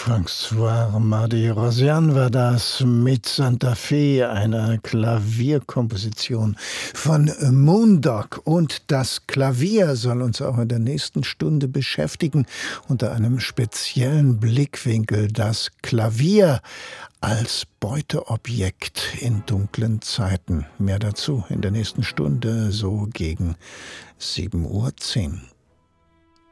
François Mardi-Rosian war das mit Santa Fe, einer Klavierkomposition von Moondog. Und das Klavier soll uns auch in der nächsten Stunde beschäftigen, unter einem speziellen Blickwinkel. Das Klavier als Beuteobjekt in dunklen Zeiten. Mehr dazu in der nächsten Stunde, so gegen 7:10 Uhr.